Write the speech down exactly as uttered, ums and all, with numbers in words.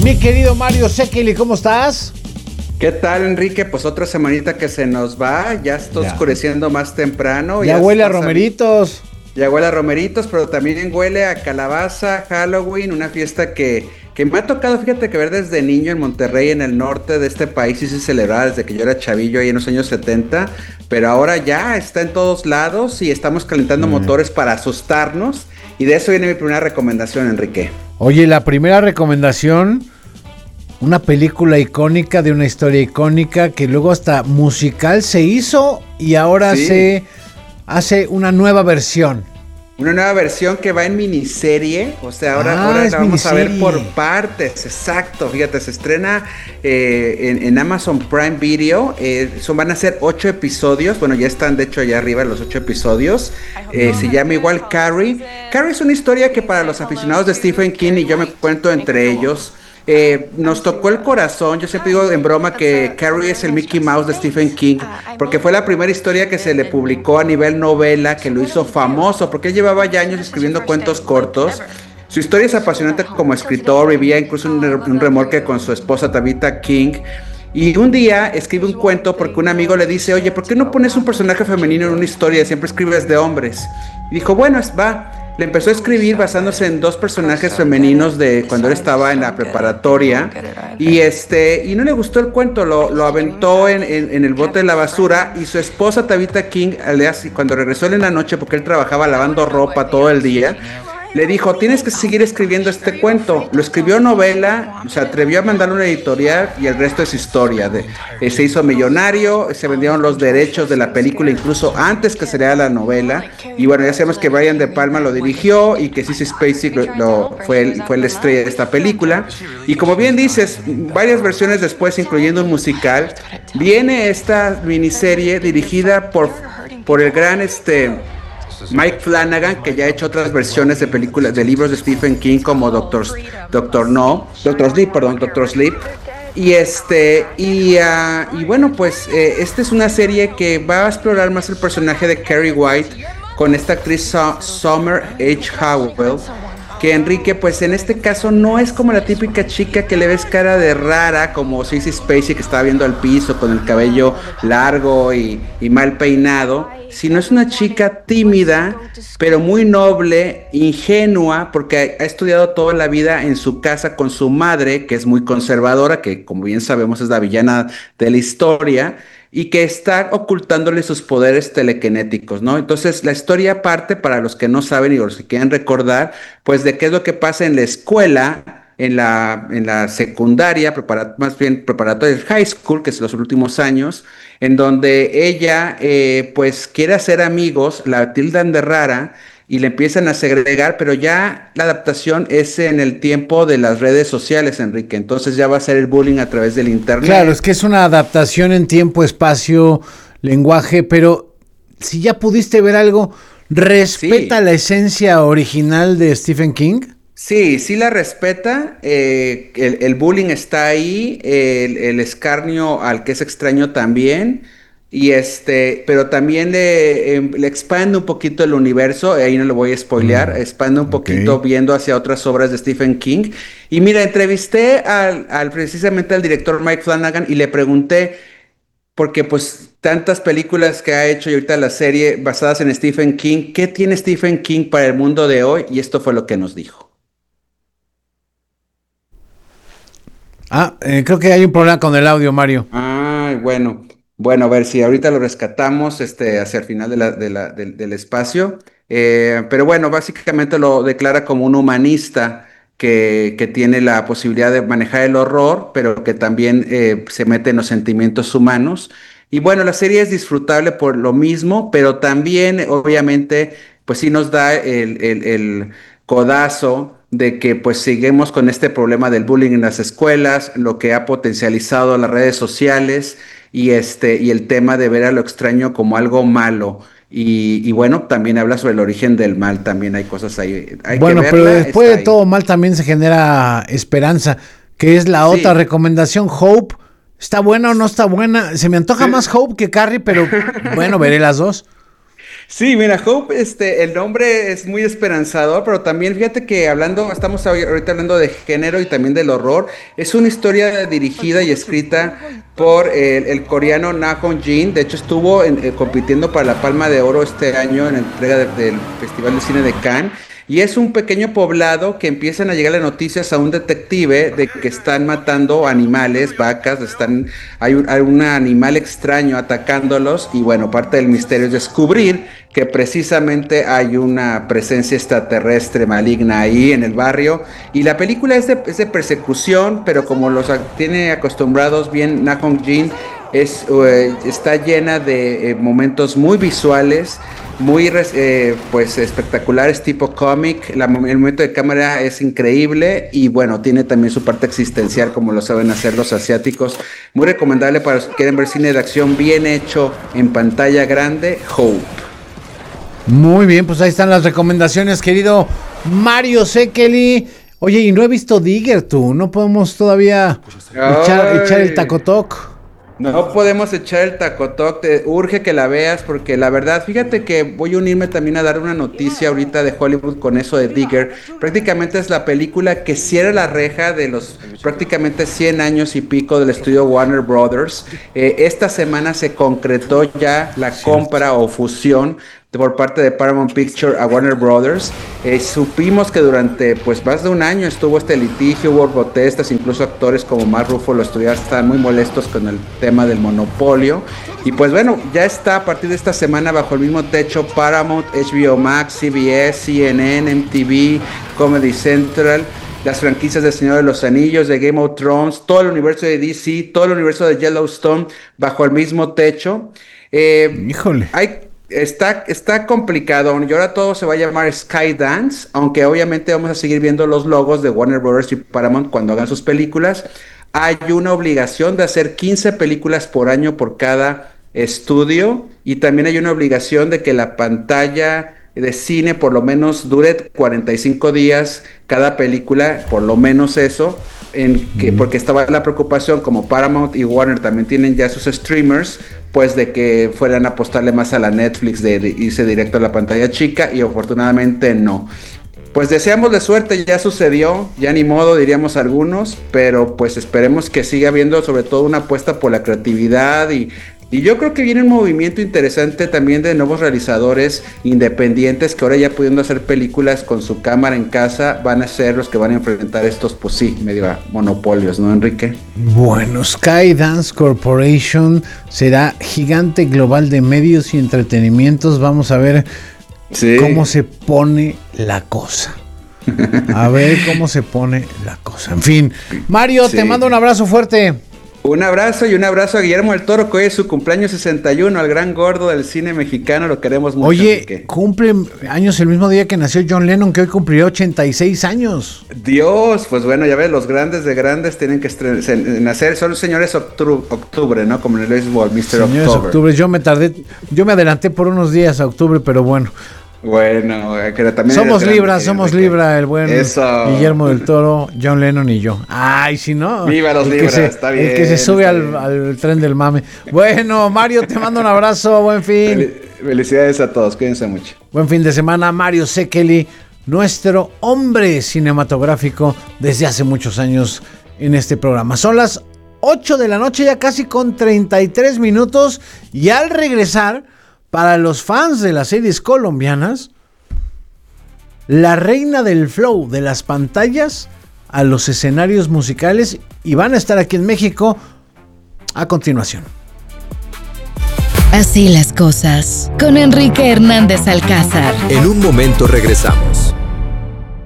Mi querido Mario Sekeli, ¿cómo estás? ¿Qué tal, Enrique? Pues otra semanita que se nos va, ya está ya. oscureciendo más temprano. Ya, ya huele a romeritos. Ya huele a romeritos, pero también huele a calabaza, Halloween, una fiesta que, que me ha tocado, fíjate que ver desde niño en Monterrey, en el norte de este país, y se celebraba desde que yo era chavillo ahí en los años setenta, pero ahora ya está en todos lados y estamos calentando mm. motores para asustarnos, y de eso viene mi primera recomendación, Enrique. Oye, la primera recomendación, una película icónica de una historia icónica que luego hasta musical se hizo y ahora sí. se hace una nueva versión. Una nueva versión que va en miniserie, o sea, ahora, ah, ahora la vamos miniserie. a ver por partes, exacto, fíjate, se estrena eh, en, en Amazon Prime Video, eh, son, van a ser ocho episodios, bueno, ya están de hecho allá arriba los ocho episodios, eh, se llama igual Carrie. Carrie es una historia que para los aficionados de Stephen King, y yo me cuento entre ellos, Eh, nos tocó el corazón. Yo siempre digo en broma que Carrie es el Mickey Mouse de Stephen King, porque fue la primera historia que se le publicó a nivel novela, que lo hizo famoso, porque él llevaba ya años escribiendo cuentos cortos. Su historia es apasionante como escritor, vivía incluso un, un remolque con su esposa Tabitha King. Y un día escribe un cuento porque un amigo le dice, oye, ¿por qué no pones un personaje femenino en una historia? Siempre escribes de hombres. Y dijo, bueno, va. Le empezó a escribir basándose en dos personajes femeninos de cuando él estaba en la preparatoria. Y este y no le gustó el cuento, lo, lo aventó en, en, en el bote de la basura. Y su esposa Tabitha King, cuando regresó en la noche, porque él trabajaba lavando ropa todo el día, le dijo, tienes que seguir escribiendo este cuento. Lo escribió novela, se atrevió a mandarlo a una editorial y el resto es historia. De, eh, se hizo millonario, se vendieron los derechos de la película incluso antes que saliera la novela. Y bueno, ya sabemos que Brian De Palma lo dirigió y que Sissy Spacek lo, lo, fue, el, fue la estrella de esta película. Y como bien dices, varias versiones después, incluyendo un musical, viene esta miniserie dirigida por, por el gran... este Mike Flanagan, que ya ha hecho otras versiones de películas, de libros de Stephen King como Doctor, Doctor No, Doctor Sleep, perdón, Doctor Sleep. Y este, y, uh, y bueno, pues eh, esta es una serie que va a explorar más el personaje de Carrie White con esta actriz Su- Summer H. Howell, que Enrique, pues en este caso no es como la típica chica que le ves cara de rara, como Sissy Spacek, que estaba viendo al piso con el cabello largo y, y mal peinado, sino es una chica tímida, pero muy noble, ingenua, porque ha, ha estudiado toda la vida en su casa con su madre, que es muy conservadora, que como bien sabemos es la villana de la historia, y que está ocultándole sus poderes telequinéticos, ¿no? Entonces la historia parte, para los que no saben y los que quieren recordar, pues de qué es lo que pasa en la escuela, en la, en la secundaria, prepara, más bien preparatoria, high school, que es los últimos años, en donde ella eh, pues quiere hacer amigos, la tildan de rara, y le empiezan a segregar, pero ya la adaptación es en el tiempo de las redes sociales, Enrique, entonces ya va a ser el bullying a través del internet. Claro, es que es una adaptación en tiempo, espacio, lenguaje, pero si ya pudiste ver algo, ¿respeta sí. la esencia original de Stephen King? Sí, sí la respeta, eh, el, el bullying está ahí, el, el escarnio al que es extraño también. Y este, pero también le, eh, le expande un poquito el universo, ahí no lo voy a spoilear, mm, expande un okay. poquito viendo hacia otras obras de Stephen King. Y mira, entrevisté al, al precisamente al director Mike Flanagan y le pregunté, porque pues tantas películas que ha hecho y ahorita la serie basadas en Stephen King, ¿qué tiene Stephen King para el mundo de hoy? Y esto fue lo que nos dijo. Ah, eh, creo que hay un problema con el audio, Mario. Ah, bueno. Bueno, a ver si ahorita lo rescatamos este, hacia el final de la, de la, de, del espacio. Eh, pero bueno, básicamente lo declara como un humanista que, que tiene la posibilidad de manejar el horror, pero que también eh, se mete en los sentimientos humanos. Y bueno, la serie es disfrutable por lo mismo, pero también, obviamente, pues sí nos da el, el, el codazo de que pues seguimos con este problema del bullying en las escuelas, lo que ha potencializado las redes sociales. Y este, y el tema de ver a lo extraño como algo malo. Y, y bueno, también habla sobre el origen del mal, también hay cosas ahí. Hay bueno, que verla, pero después de ahí. todo mal también se genera esperanza, que es la sí. otra recomendación, Hope. ¿Está buena o no está buena? Se me antoja sí. más Hope que Carrie, pero bueno, veré las dos. Sí, mira, Hope, este, el nombre es muy esperanzador, pero también fíjate que hablando, estamos ahorita hablando de género y también del horror. Es una historia dirigida y escrita por el, el coreano Na Hong-jin. De hecho, estuvo en, eh, compitiendo para la Palma de Oro este año en la entrega de, del Festival de Cine de Cannes. Y es un pequeño poblado que empiezan a llegar las noticias a un detective de que están matando animales, vacas, están, hay un, hay un animal extraño atacándolos y bueno, parte del misterio es descubrir que precisamente hay una presencia extraterrestre maligna ahí en el barrio. Y la película es de, es de persecución, pero como los tiene acostumbrados bien Na Hong-jin, es, eh, está llena de eh, momentos muy visuales, muy eh, pues espectaculares, tipo cómic. La, el momento de cámara es increíble y bueno, tiene también su parte existencial como lo saben hacer los asiáticos. Muy recomendable para los que quieren ver cine de acción bien hecho en pantalla grande, Hope. Muy bien, pues ahí están las recomendaciones, querido Mario Sekeli. Oye, y no he visto Digger, tú, ¿no podemos todavía echar, echar el tacotoc? No podemos echar el tacotoc, te urge que la veas porque la verdad, fíjate que voy a unirme también a dar una noticia ahorita de Hollywood con eso de Digger. Prácticamente es la película que cierra la reja de los prácticamente cien años y pico del estudio Warner Brothers. Eh, esta semana se concretó ya la compra o fusión por parte de Paramount Pictures a Warner Brothers. Eh, supimos que durante pues más de un año estuvo este litigio, hubo protestas, incluso actores como Mark Ruffalo estuvieron, estaban muy molestos con el tema del monopolio. Y pues bueno, ya está a partir de esta semana bajo el mismo techo Paramount, H B O Max, C B S, C N N, M T V, Comedy Central, las franquicias de Señor de los Anillos, de Game of Thrones, todo el universo de D C, todo el universo de Yellowstone bajo el mismo techo. Eh, Híjole. Hay Está, está complicado y ahora todo se va a llamar Skydance, aunque obviamente vamos a seguir viendo los logos de Warner Brothers y Paramount cuando hagan sus películas. Hay una obligación de hacer quince películas por año por cada estudio y también hay una obligación de que la pantalla de cine por lo menos dure cuarenta y cinco días cada película, por lo menos eso. En que, porque estaba la preocupación, como Paramount y Warner también tienen ya sus streamers, pues de que fueran a apostarle más a la Netflix de, de irse directo a la pantalla chica, y afortunadamente no. Pues deseamos de suerte, ya sucedió, ya ni modo diríamos algunos, pero pues esperemos que siga habiendo sobre todo una apuesta por la creatividad y Y yo creo que viene un movimiento interesante también de nuevos realizadores independientes que ahora ya pudiendo hacer películas con su cámara en casa van a ser los que van a enfrentar estos, pues sí, medio monopolios, ¿no, Enrique? Bueno, Skydance Corporation será gigante global de medios y entretenimientos. Vamos a ver sí. cómo se pone la cosa. A ver cómo se pone la cosa. En fin, Mario, sí. te mando un abrazo fuerte. Un abrazo y un abrazo a Guillermo del Toro, que hoy es su cumpleaños sesenta y uno, al gran gordo del cine mexicano, lo queremos mucho. Oye, Enrique. Cumple años el mismo día que nació John Lennon, que hoy cumpliría ochenta y seis años. Dios, pues bueno, ya ves, los grandes de grandes tienen que nacer, son señores octubre, octubre, ¿no? Como en el béisbol, mister Señores October. Octubre, yo me tardé, yo me adelanté por unos días a octubre, pero bueno. Bueno, que también somos Libra, somos Libra, el buen Eso. Guillermo del Toro, John Lennon y yo. Ay, si no. Viva los Libras, se, está bien. El que se sube al, al tren del mame. Bueno, Mario, te mando un abrazo, buen fin. Fel- felicidades a todos, cuídense mucho. Buen fin de semana, Mario Sekeli, nuestro hombre cinematográfico desde hace muchos años en este programa. Son las ocho de la noche, ya casi con treinta y tres minutos, y al regresar, para los fans de las series colombianas, la reina del flow de las pantallas a los escenarios musicales, y van a estar aquí en México a continuación. Así las cosas, con Enrique Hernández Alcázar. En un momento regresamos.